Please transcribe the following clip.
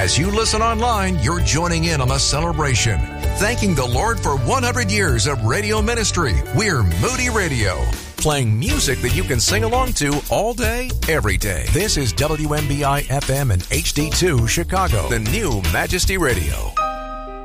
As you listen online, you're joining in on the celebration. Thanking the Lord for 100 years of radio ministry. We're Moody Radio, playing music that you can sing along to all day, every day. This is WMBI FM and HD2 Chicago, the new Majesty Radio.